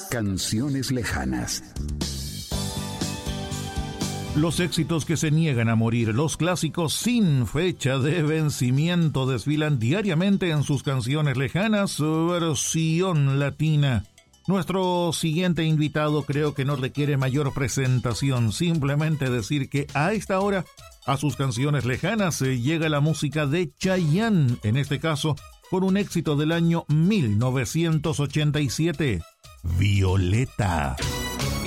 Canciones lejanas. Los éxitos que se niegan a morir, los clásicos sin fecha de vencimiento desfilan diariamente en sus canciones lejanas, versión latina. Nuestro siguiente invitado creo que no requiere mayor presentación, simplemente decir que a esta hora, a sus canciones lejanas, llega la música de Chayanne, en este caso, con un éxito del año 1987, Violeta.